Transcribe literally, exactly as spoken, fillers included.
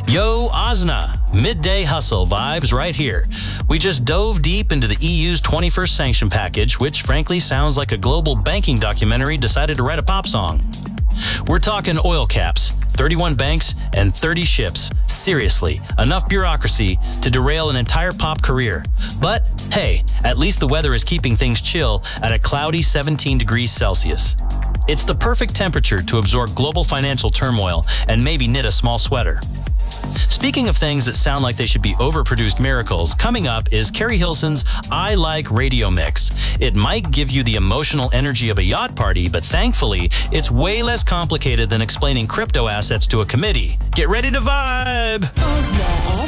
Yo, Osna, midday hustle vibes right here. We just dove deep into the E U's twenty-first sanction package, which frankly sounds like a global banking documentary decided to write a pop song. We're talking oil caps, thirty-one banks, and thirty ships. Seriously, enough bureaucracy to derail an entire pop career. But hey, at least the weather is keeping things chill at a cloudy seventeen degrees Celsius. It's the perfect temperature to absorb global financial turmoil and maybe knit a small sweater. Speaking of things that sound like they should be overproduced miracles, coming up is Carrie Hilson's I Like Radio Mix. It might give you the emotional energy of a yacht party, but thankfully, it's way less complicated than explaining crypto assets to a committee. Get ready to vibe!